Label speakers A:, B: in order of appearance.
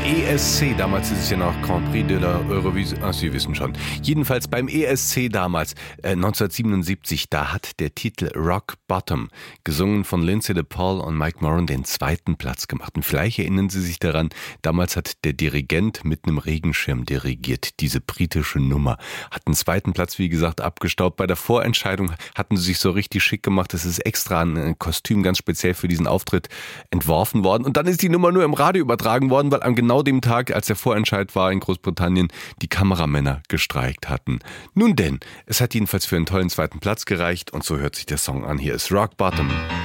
A: ESC, damals ist es ja noch Grand Prix de la Eurovision, Sie wissen schon. Jedenfalls beim ESC damals, 1977, da hat der Titel Rock Bottom, gesungen von Lindsay DePaul und Mike Moran, den 2. Platz gemacht. Und vielleicht erinnern Sie sich daran, damals hat der Dirigent mit einem Regenschirm dirigiert, diese britische Nummer. Hat den 2. Platz, wie gesagt, abgestaubt. Bei der Vorentscheidung hatten sie sich so richtig schick gemacht. Es ist extra ein Kostüm ganz speziell für diesen Auftritt entworfen worden. Und dann ist die Nummer nur im Radio übertragen worden, weil an genau dem Tag, als der Vorentscheid war in Großbritannien, die Kameramänner gestreikt hatten. Nun denn, es hat jedenfalls für einen tollen 2. Platz gereicht und so hört sich der Song an. Hier ist Rock Bottom.